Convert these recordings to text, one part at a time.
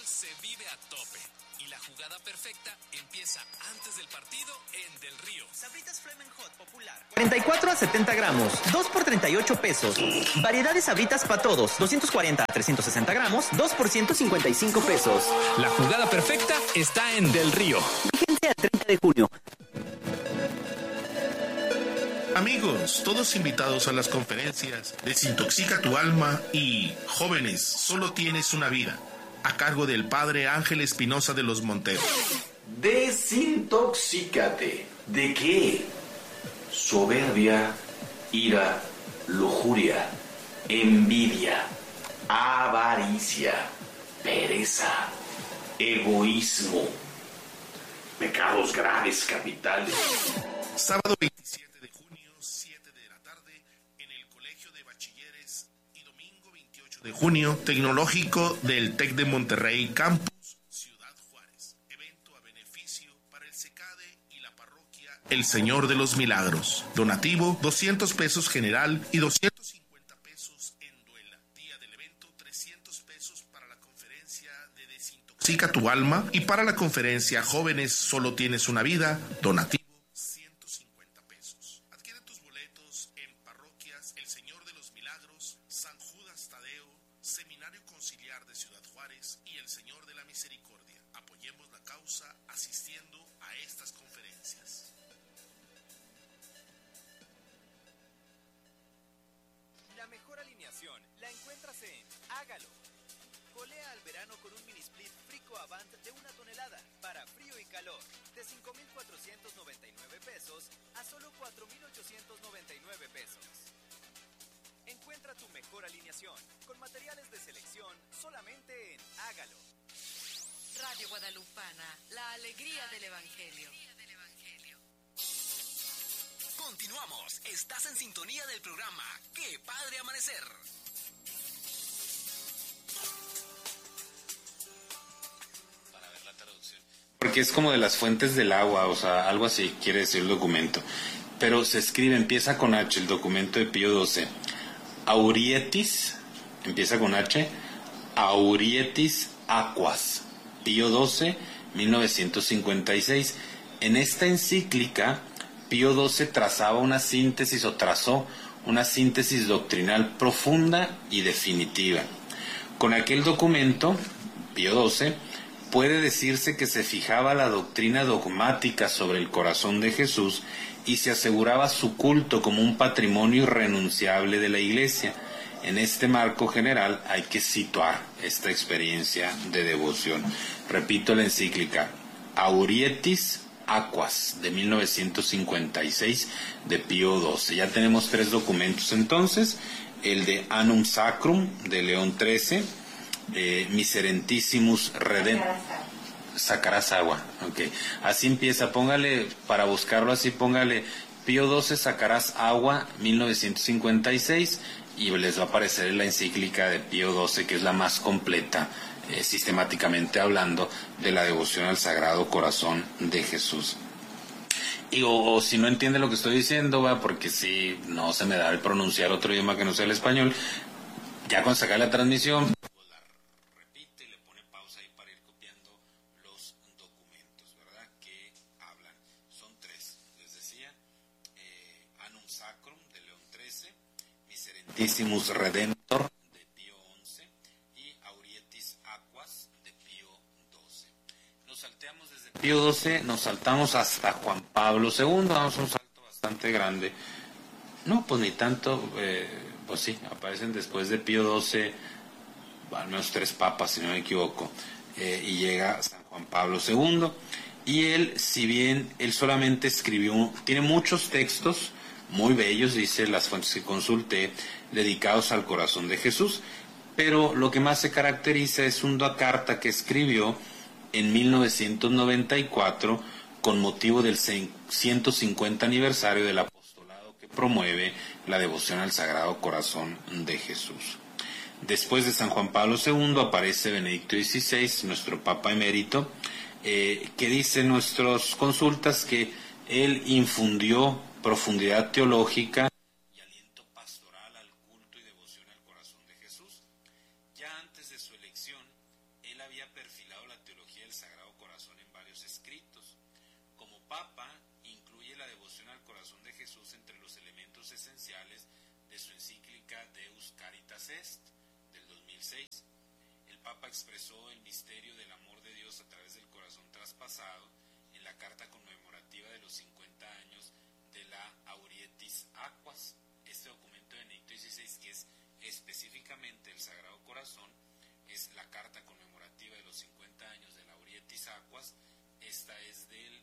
se vive a tope y la jugada perfecta empieza antes del partido en Del Río. Sabritas Flamin' Hot popular. 44 a 70 gramos, 2 por 38 pesos. Variedad de Sabritas para todos, 240 a 360 gramos, 2 por 155 pesos. La jugada perfecta está en Del Río. Fíjense al 30 de junio. Amigos, todos invitados a las conferencias Desintoxica tu alma y Jóvenes, solo tienes una vida, a cargo del padre Ángel Espinosa de los Monteros. Desintoxícate. ¿De qué? Soberbia, ira, lujuria, envidia, avaricia, pereza, egoísmo, pecados graves capitales. Sábado 27 de junio, 7 de la tarde, en el Colegio de Bachilleres, y domingo 28 de junio, Tecnológico del TEC de Monterrey, Campus Ciudad Juárez. Evento a beneficio para el SECADE y la parroquia El Señor de los Milagros. Donativo, 200 pesos general y 250 pesos en duela. Día del evento, 300 pesos para la conferencia de Desintoxica tu alma y para la conferencia Jóvenes, solo tienes una vida, donativo 150 pesos. Adquiere tus boletos en parroquias El Señor de los Milagros, San Judas Tadeo, Seminario Conciliar de Ciudad Juárez y El Señor de la Misericordia. Apoyemos la causa asistiendo a estas conferencias. La mejor alineación la encuentras en Hágalo. Colea al verano con un mini split Frico Avant de 1 tonelada para frío y calor, de 5,499 pesos a solo 4,899 pesos. Encuentra tu mejor alineación con materiales de selección solamente en Hágalo. Radio Guadalupana, la alegría del Evangelio. Continuamos. Estás en sintonía del programa ¡Qué padre amanecer! Para ver la traducción. Porque es como de las fuentes del agua, o sea, algo así quiere decir el documento. Pero se escribe, empieza con H, el documento de Pío XII. Aurietis, empieza con H, Aurietis Aquas. Pío XII, 1956. En esta encíclica, Pío XII trazó una síntesis doctrinal profunda y definitiva. Con aquel documento, Pío XII, puede decirse que se fijaba la doctrina dogmática sobre el corazón de Jesús y se aseguraba su culto como un patrimonio irrenunciable de la Iglesia. En este marco general hay que situar esta experiencia de devoción. Repito la encíclica, Aurietis Aquas, de 1956, de Pío XII. Ya tenemos 3 documentos entonces, el de Annum Sacrum, de León XIII, Miserentissimus Redemptor. Sacarás agua, ok. Así empieza, póngale, para buscarlo así, póngale Pío XII, sacarás agua, 1956, y les va a aparecer en la encíclica de Pío XII, que es la más completa, sistemáticamente hablando, de la devoción al Sagrado Corazón de Jesús. Y o si no entiende lo que estoy diciendo, va, porque si no se me da el pronunciar otro idioma que no sea el español, ya con sacar la transmisión, pues la repite y le pone pausa ahí para ir copiando los documentos, ¿verdad? Que hablan. Son 3, les decía, Annum Sacrum, de León XIII, Miserentissimus Redemptor, de Pío XI, y Aurietis Aquas, de Pío XII. Nos salteamos desde Pío XII, nos saltamos hasta Juan Pablo II, damos un salto bastante grande. No, pues ni tanto, pues sí, aparecen después de Pío XII, al menos 3 papas, si no me equivoco, y llega San Juan Pablo II, y él, si bien él solamente escribió, tiene muchos textos muy bellos, dice las fuentes que consulté, dedicados al corazón de Jesús, pero lo que más se caracteriza es una carta que escribió en 1994 con motivo del 150 aniversario del apostolado que promueve la devoción al Sagrado Corazón de Jesús. Después de San Juan Pablo II aparece Benedicto XVI, nuestro Papa emérito, que dice en nuestras consultas que él infundió profundidad teológica y aliento pastoral al culto y devoción al corazón de Jesús. Ya antes de su elección, él había perfilado Corazón de Jesús entre los elementos esenciales de su encíclica Deus Caritas Est del 2006. El Papa expresó el misterio del amor de Dios a través del corazón traspasado en la carta conmemorativa de los 50 años de la Aurietis Aquas. Este documento de Benedicto XVI, que es específicamente el Sagrado Corazón, es la carta conmemorativa de los 50 años de la Aurietis Aquas. Esta es del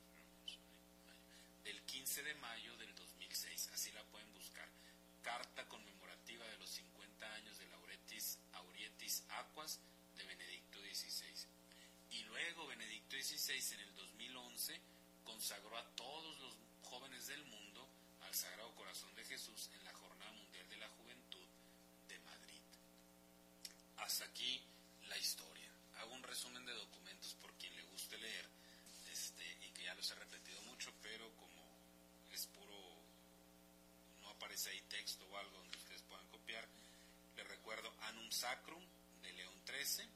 15 de mayo del 2006, así la pueden buscar. Carta conmemorativa de los 50 años de la Aurietis Aquas de Benedicto XVI. Y luego Benedicto XVI en el 2011 consagró a todos los jóvenes del mundo al Sagrado Corazón de Jesús en la Jornada Mundial de la Juventud de Madrid. Hasta aquí la historia. Hago un resumen de documentos por quien le guste leer, y que ya los he repetido mucho, pero como es puro, no aparece ahí texto o algo donde ustedes puedan copiar, les recuerdo Annum Sacrum de León XIII,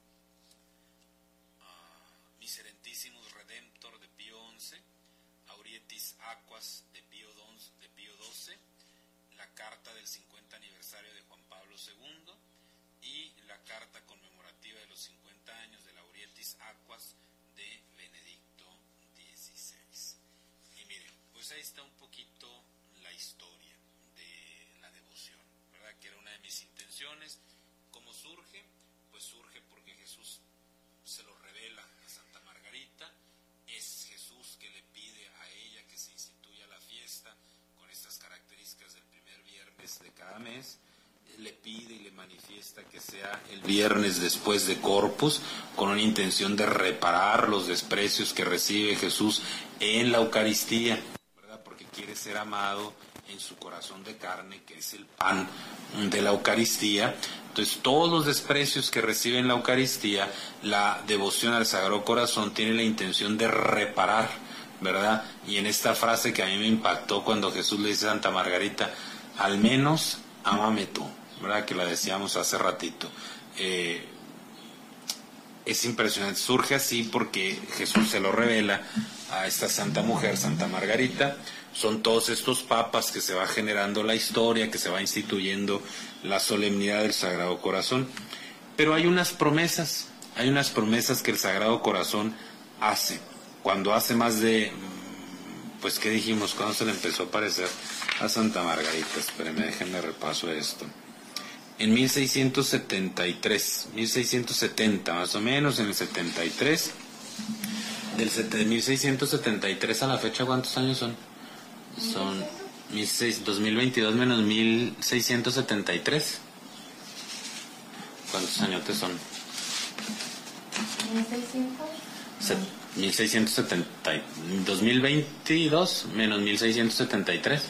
Miserentissimus Redemptor de Pío XI, Aurietis Aquas de Pío XII, la carta del 50 aniversario de Juan Pablo II y la carta conmemorativa de los 50 años de la Aurietis Aquas de Benedicto XVI. Y miren, pues ahí está un poquito la historia de la devoción, ¿verdad? Que era una de mis intenciones. ¿Cómo surge? Pues surge porque Jesús se lo revela a Santa Margarita. Es Jesús que le pide a ella que se instituya la fiesta con estas características del primer viernes de cada mes. Le pide y le manifiesta que sea el viernes después de Corpus, con una intención de reparar los desprecios que recibe Jesús en la Eucaristía, ¿verdad? Porque quiere ser amado en su corazón de carne, que es el pan de la Eucaristía. Entonces, todos los desprecios que recibe en la Eucaristía, la devoción al Sagrado Corazón tiene la intención de reparar, ¿verdad? Y en esta frase que a mí me impactó cuando Jesús le dice a Santa Margarita, al menos ámame tú, ¿verdad? Que la decíamos hace ratito. Es impresionante, surge así porque Jesús se lo revela a esta santa mujer, Santa Margarita. Son todos estos papas que se va generando la historia, que se va instituyendo la solemnidad del Sagrado Corazón. Pero hay unas promesas que el Sagrado Corazón hace. Cuando hace más de, pues, ¿qué dijimos? ¿Cuándo se le empezó a aparecer a Santa Margarita? Espérenme, déjenme repaso esto. En 1670 más o menos, en el 73, de 1673 a la fecha, ¿cuántos años son? Son 2022 menos 1673. ¿Cuántos añotes son? 1670. 2022 menos 1673.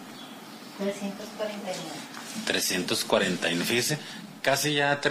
349, fíjese, casi ya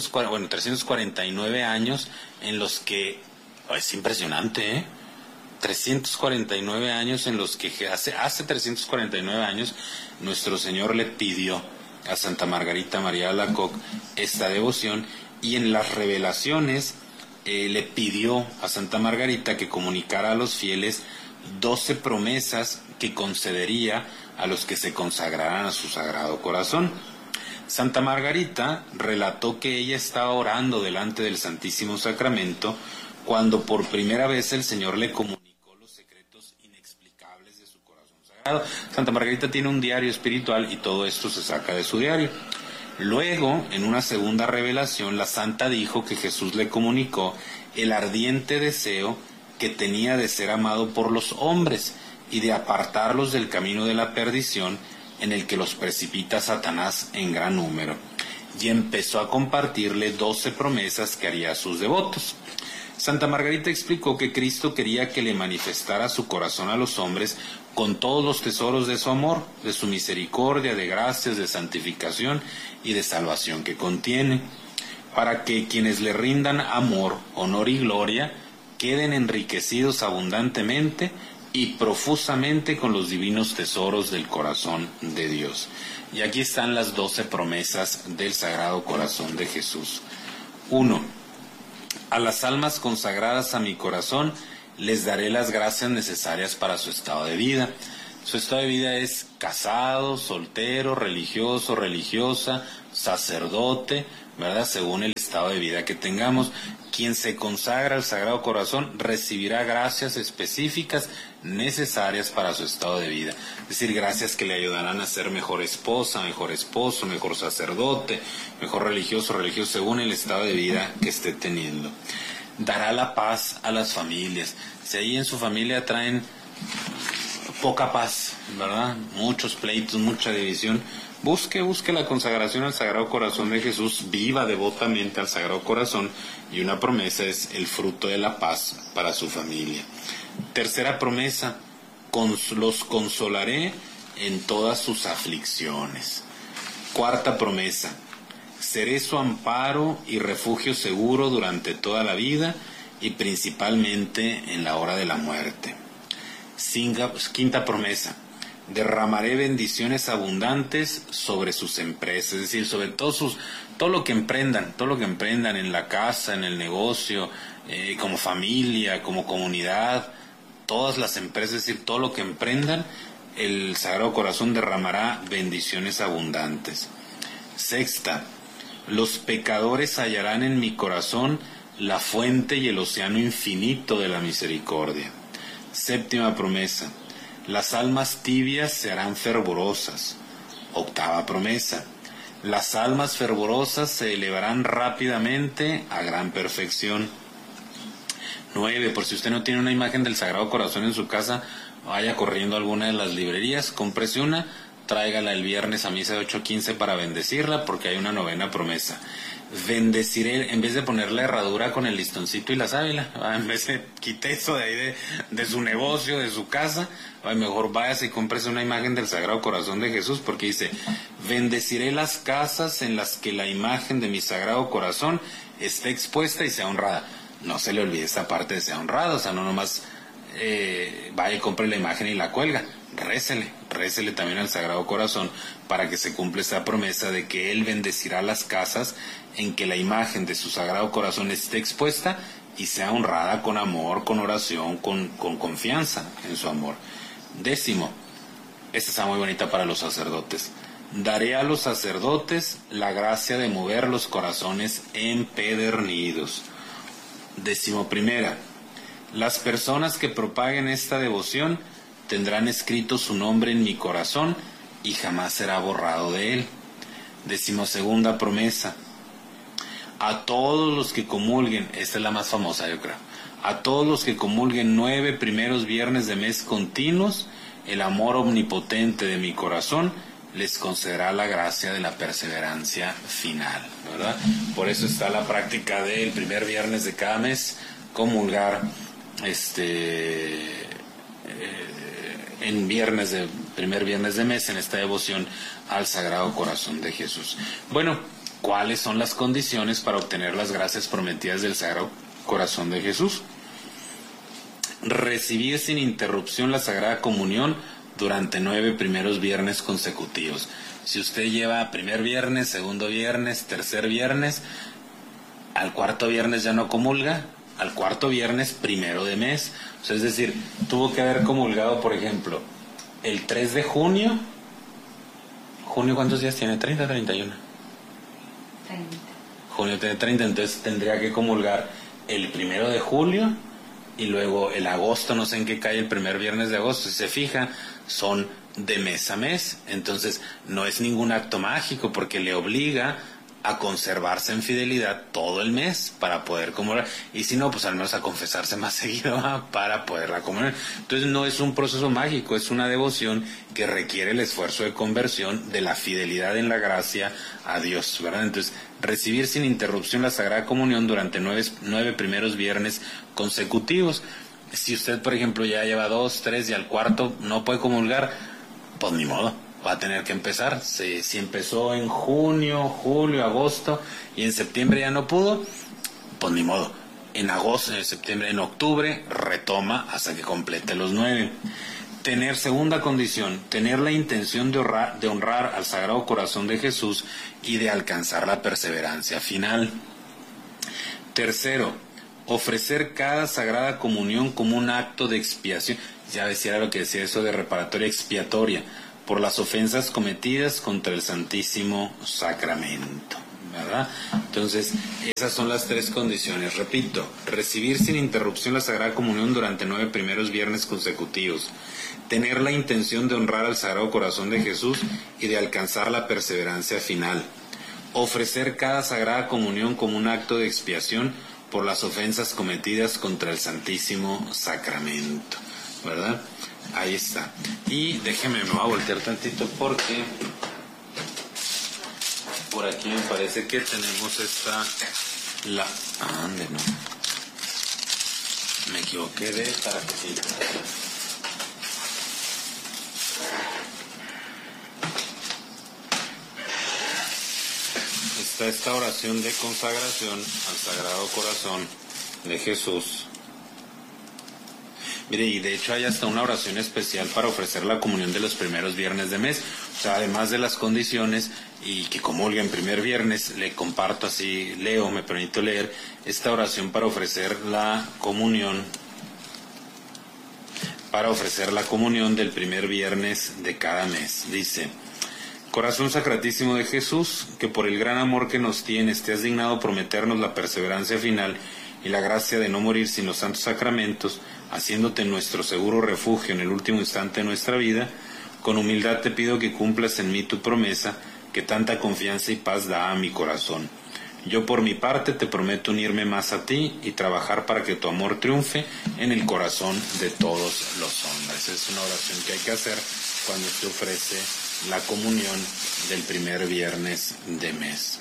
349 años en los que, es impresionante, 349 años en los que hace 349 años nuestro Señor le pidió a Santa Margarita María Alacoque esta devoción, y en las revelaciones le pidió a Santa Margarita que comunicara a los fieles 12 promesas que concedería a los que se consagraran a su Sagrado Corazón. Santa Margarita relató que ella estaba orando delante del Santísimo Sacramento cuando por primera vez el Señor le comunicó los secretos inexplicables de su corazón sagrado. Santa Margarita tiene un diario espiritual y todo esto se saca de su diario. Luego, en una segunda revelación, la santa dijo que Jesús le comunicó el ardiente deseo que tenía de ser amado por los hombres y de apartarlos del camino de la perdición en el que los precipita Satanás en gran número, y empezó a compartirle 12 promesas que haría a sus devotos. Santa Margarita explicó que Cristo quería que le manifestara su corazón a los hombres con todos los tesoros de su amor, de su misericordia, de gracias, de santificación y de salvación que contiene, para que quienes le rindan amor, honor y gloria queden enriquecidos abundantemente y profusamente con los divinos tesoros del corazón de Dios. Y aquí están las 12 promesas del Sagrado Corazón de Jesús. 1. A las almas consagradas a mi corazón les daré las gracias necesarias para su estado de vida. Su estado de vida es casado, soltero, religioso, religiosa, sacerdote, ¿verdad? Según el estado de vida que tengamos. Quien se consagra al Sagrado Corazón recibirá gracias específicas necesarias para su estado de vida. Es decir, gracias que le ayudarán a ser mejor esposa, mejor esposo, mejor sacerdote, mejor religioso, religioso, según el estado de vida que esté teniendo. Dará la paz a las familias. Si ahí en su familia traen poca paz, ¿verdad? Muchos pleitos, mucha división, busque la consagración al Sagrado Corazón de Jesús, viva devotamente al Sagrado Corazón, y una promesa es el fruto de la paz para su familia. Tercera promesa, los consolaré en todas sus aflicciones. Cuarta promesa, seré su amparo y refugio seguro durante toda la vida y principalmente en la hora de la muerte. Quinta promesa, derramaré bendiciones abundantes sobre sus empresas, es decir, sobre todo lo que emprendan en la casa, en el negocio, como familia, como comunidad, todas las empresas, es decir, todo lo que emprendan, el Sagrado Corazón derramará bendiciones abundantes. Sexta, los pecadores hallarán en mi corazón la fuente y el océano infinito de la misericordia. Séptima promesa, las almas tibias se harán fervorosas. Octava promesa, las almas fervorosas se elevarán rápidamente a gran perfección. 9, por si usted no tiene una imagen del Sagrado Corazón en su casa, vaya corriendo a alguna de las librerías, cómprese una, tráigala el viernes a misa de 8:15 para bendecirla, porque hay una novena promesa. Bendeciré, en vez de poner la herradura con el listoncito y la sábila, en vez de quite eso de ahí de su negocio, de su casa, mejor váyase y cómprese una imagen del Sagrado Corazón de Jesús, porque dice, bendeciré las casas en las que la imagen de mi Sagrado Corazón esté expuesta y sea honrada. No se le olvide esta parte de sea honrada, o sea, no nomás vaya y compre la imagen y la cuelga, récele también al Sagrado Corazón para que se cumpla esta promesa de que Él bendecirá las casas en que la imagen de su Sagrado Corazón esté expuesta y sea honrada con amor, con oración, con confianza en su amor. 10, esta está muy bonita para los sacerdotes. Daré a los sacerdotes la gracia de mover los corazones empedernidos. 11, las personas que propaguen esta devoción tendrán escrito su nombre en mi corazón y jamás será borrado de él. 12ª promesa, a todos los que comulguen, esta es la más famosa yo creo, a todos los que comulguen 9 primeros viernes de mes continuos, el amor omnipotente de mi corazón les concederá la gracia de la perseverancia final, ¿verdad? Por eso está la práctica del primer viernes de cada mes, comulgar en primer viernes de mes en esta devoción al Sagrado Corazón de Jesús. Bueno, ¿cuáles son las condiciones para obtener las gracias prometidas del Sagrado Corazón de Jesús? Recibir sin interrupción la Sagrada Comunión durante 9 primeros viernes consecutivos. Si usted lleva primer viernes, segundo viernes, tercer viernes, al cuarto viernes ya no comulga, al cuarto viernes primero de mes. O sea, es decir, tuvo que haber comulgado, por ejemplo, el 3 de junio. ¿Junio cuántos días tiene? ¿30 o 31? 30. Junio tiene 30, entonces tendría que comulgar el 1 de julio y luego el agosto, no sé en qué cae el primer viernes de agosto. Si se fija, son de mes a mes. Entonces, no es ningún acto mágico porque le obliga a conservarse en fidelidad todo el mes para poder comulgar, y si no, pues al menos a confesarse más seguido para poderla comulgar. Entonces no es un proceso mágico, es una devoción que requiere el esfuerzo de conversión de la fidelidad en la gracia a Dios, ¿verdad? Entonces, recibir sin interrupción la Sagrada Comunión durante 9 primeros viernes consecutivos. Si usted, por ejemplo, ya lleva 2, 3 y al cuarto no puede comulgar, pues ni modo, va a tener que empezar. Si empezó en junio, julio, agosto y en septiembre ya no pudo, pues ni modo. En agosto, en septiembre, en octubre retoma hasta que complete los 9. Segunda condición, tener la intención de honrar al Sagrado Corazón de Jesús y de alcanzar la perseverancia final. 3, ofrecer cada Sagrada Comunión como un acto de expiación. Ya decía lo que decía eso de reparatoria expiatoria, por las ofensas cometidas contra el Santísimo Sacramento, ¿verdad? Entonces, esas son las 3 condiciones. Repito, recibir sin interrupción la Sagrada Comunión durante 9 primeros viernes consecutivos, tener la intención de honrar al Sagrado Corazón de Jesús y de alcanzar la perseverancia final, ofrecer cada Sagrada Comunión como un acto de expiación por las ofensas cometidas contra el Santísimo Sacramento, ¿verdad? Ahí está. Y déjeme, me voy a voltear tantito porque por aquí me parece que tenemos ande, no. Me equivoqué de tarjetita. Está esta oración de consagración al Sagrado Corazón de Jesús. Mire, y de hecho hay hasta una oración especial para ofrecer la comunión de los primeros viernes de mes. O sea, además de las condiciones, y que comulga en primer viernes, le comparto así, me permito leer esta oración para ofrecer la comunión del primer viernes de cada mes. Dice: Corazón Sacratísimo de Jesús, que por el gran amor que nos tienes te has dignado prometernos la perseverancia final y la gracia de no morir sin los santos sacramentos, haciéndote nuestro seguro refugio en el último instante de nuestra vida, con humildad te pido que cumplas en mí tu promesa, que tanta confianza y paz da a mi corazón. Yo por mi parte te prometo unirme más a ti y trabajar para que tu amor triunfe en el corazón de todos los hombres. Es una oración que hay que hacer cuando se ofrece la comunión del primer viernes de mes.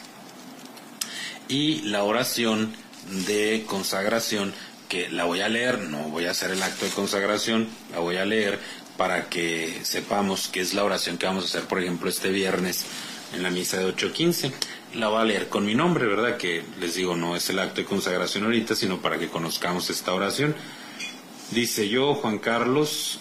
Y la oración de consagración, que la voy a leer, no voy a hacer el acto de consagración, la voy a leer para que sepamos que es la oración que vamos a hacer, por ejemplo, este viernes en la misa de 8:15. La voy a leer con mi nombre, ¿verdad? Que les digo, no es el acto de consagración ahorita, sino para que conozcamos esta oración. Dice: yo, Juan Carlos,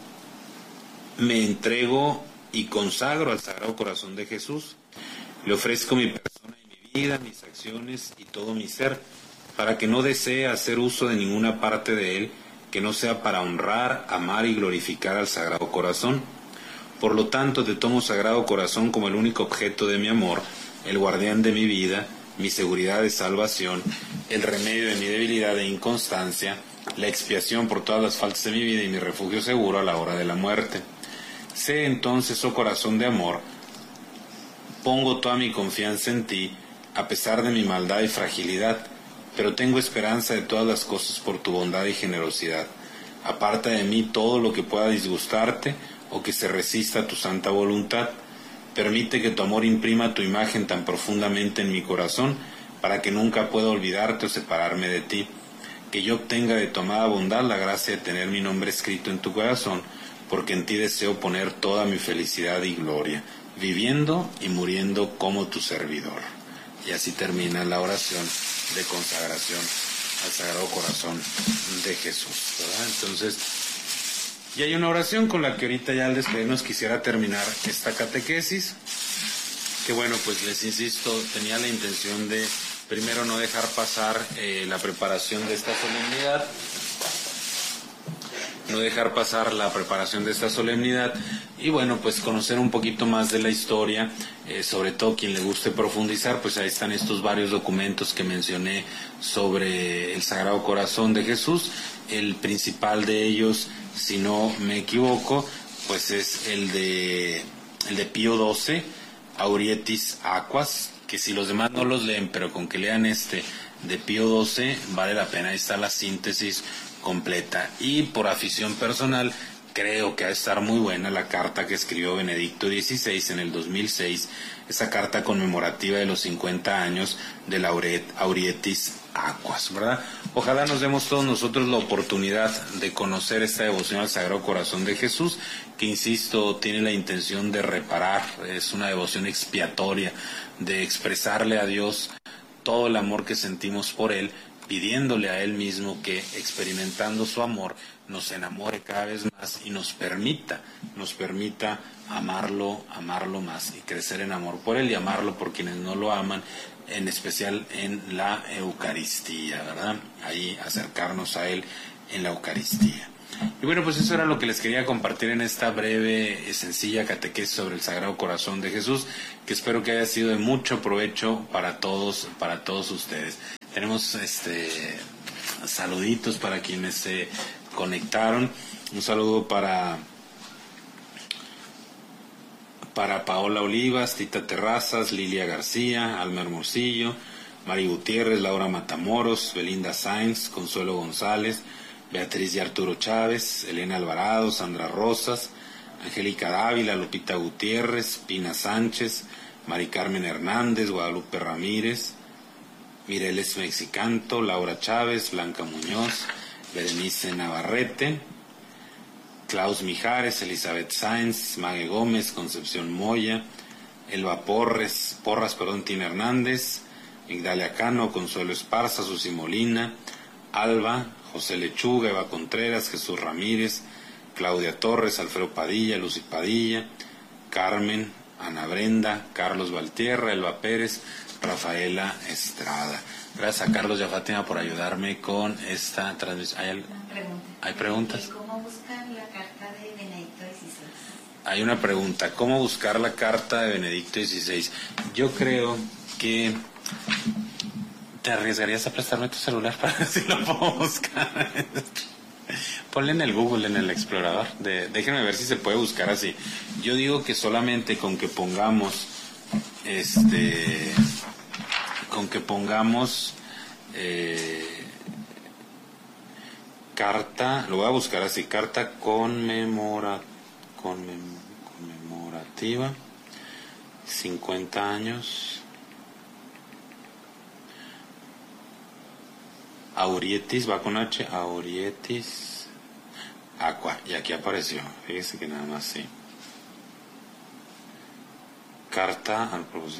me entrego y consagro al Sagrado Corazón de Jesús. Le ofrezco mi persona y mi vida, mis acciones y todo mi ser, para que no desee hacer uso de ninguna parte de él que no sea para honrar, amar y glorificar al Sagrado Corazón. Por lo tanto, te tomo, Sagrado Corazón, como el único objeto de mi amor, el guardián de mi vida, mi seguridad de salvación, el remedio de mi debilidad e inconstancia, la expiación por todas las faltas de mi vida y mi refugio seguro a la hora de la muerte. Sé entonces, oh corazón de amor, pongo toda mi confianza en ti, a pesar de mi maldad y fragilidad, pero tengo esperanza de todas las cosas por tu bondad y generosidad. Aparta de mí todo lo que pueda disgustarte o que se resista a tu santa voluntad. Permite que tu amor imprima tu imagen tan profundamente en mi corazón, para que nunca pueda olvidarte o separarme de ti. Que yo obtenga de tu amada bondad la gracia de tener mi nombre escrito en tu corazón, porque en ti deseo poner toda mi felicidad y gloria, viviendo y muriendo como tu servidor. Y así termina la oración de consagración al Sagrado Corazón de Jesús, ¿verdad? Entonces, y hay una oración con la que ahorita ya al despedirnos quisiera terminar esta catequesis, que bueno, pues les insisto, tenía la intención de primero no dejar pasar la preparación de esta solemnidad, y bueno, pues conocer un poquito más de la historia, sobre todo quien le guste profundizar, pues ahí están estos varios documentos que mencioné sobre el Sagrado Corazón de Jesús. El principal de ellos, si no me equivoco, pues es el de Pío XII, Aurietis Aquas, que si los demás no los leen, pero con que lean este de Pío XII, vale la pena. Ahí está la síntesis completa. Y por afición personal, creo que ha de estar muy buena la carta que escribió Benedicto XVI en el 2006, esa carta conmemorativa de los 50 años de la Aurietis Aquas, ¿verdad? Ojalá nos demos todos nosotros la oportunidad de conocer esta devoción al Sagrado Corazón de Jesús, que insisto, tiene la intención de reparar, es una devoción expiatoria, de expresarle a Dios todo el amor que sentimos por Él, pidiéndole a Él mismo que, experimentando su amor, nos enamore cada vez más y nos permita amarlo más y crecer en amor por Él y amarlo por quienes no lo aman, en especial en la Eucaristía, ¿verdad? Ahí acercarnos a Él en la Eucaristía. Y bueno, pues eso era lo que les quería compartir en esta breve, sencilla catequesis sobre el Sagrado Corazón de Jesús, que espero que haya sido de mucho provecho para todos ustedes. Tenemos saluditos para quienes se conectaron. Un saludo para Paola Olivas, Tita Terrazas, Lilia García, Alma Hermosillo, Mari Gutiérrez, Laura Matamoros, Belinda Sáenz, Consuelo González, Beatriz y Arturo Chávez, Elena Alvarado, Sandra Rosas, Angélica Dávila, Lupita Gutiérrez, Pina Sánchez, Mari Carmen Hernández, Guadalupe Ramírez, Mireles Mexicanto, Laura Chávez, Blanca Muñoz, Berenice Navarrete, Klaus Mijares, Elizabeth Sáenz, Mague Gómez, Concepción Moya, Elba Porras, Tina Hernández, Igdalia Cano, Consuelo Esparza, Susi Molina, Alba, José Lechuga, Eva Contreras, Jesús Ramírez, Claudia Torres, Alfredo Padilla, Lucy Padilla, Carmen, Ana Brenda, Carlos Valtierra, Elba Pérez, Rafaela Estrada. Gracias a Carlos y a Fátima por ayudarme con esta transmisión. ¿Hay preguntas? ¿Cómo buscan la carta de Benedicto XVI? Hay una pregunta. ¿Cómo buscar la carta de Benedicto XVI? Yo creo que te arriesgarías a prestarme tu celular para ver si lo puedo buscar. Ponle en el Google, en el explorador. Déjenme ver si se puede buscar así. Yo digo que solamente con que pongamos carta, lo voy a buscar así, carta conmemorativa, 50 años, Aurietis, va con H, Aurietis Aqua, y aquí apareció, fíjese que nada más sí. Carta al profesor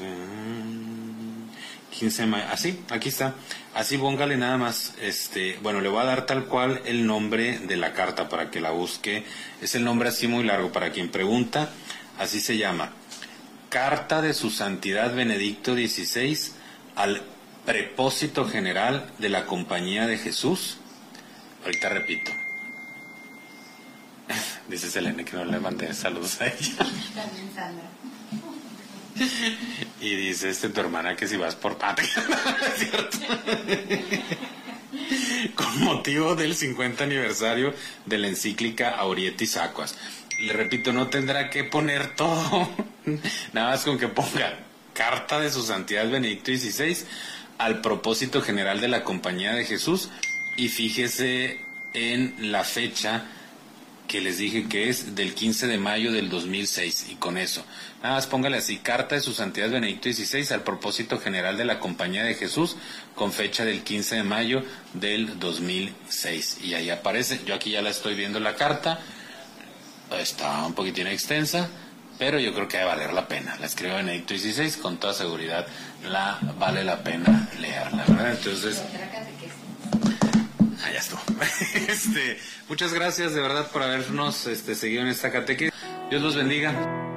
15 de mayo, así, aquí está, así póngale nada más, bueno, le voy a dar tal cual el nombre de la carta para que la busque, es el nombre así muy largo, para quien pregunta, así se llama, Carta de su Santidad Benedicto XVI al Prepósito General de la Compañía de Jesús, ahorita repito, dice Selene que no le mandé saludos a ella. También Sandra. Y dice tu hermana que si vas por patria, ¿es cierto? Con motivo del 50 aniversario de la encíclica Aurietis Aquas. Le repito, no tendrá que poner todo, nada más con que ponga Carta de su Santidad Benedicto XVI al Propósito General de la Compañía de Jesús, y fíjese en la fecha que les dije que es del 15 de mayo del 2006, y con eso, nada más póngale así, Carta de su Santidad Benedicto XVI al Propósito General de la Compañía de Jesús, con fecha del 15 de mayo del 2006, y ahí aparece. Yo aquí ya la estoy viendo la carta, está un poquitín extensa, pero yo creo que debe valer la pena. La escribe Benedicto XVI, con toda seguridad vale la pena leerla, ¿verdad? Entonces, ya estuvo. Muchas gracias de verdad por habernos seguido en esta catequesis. Dios los bendiga.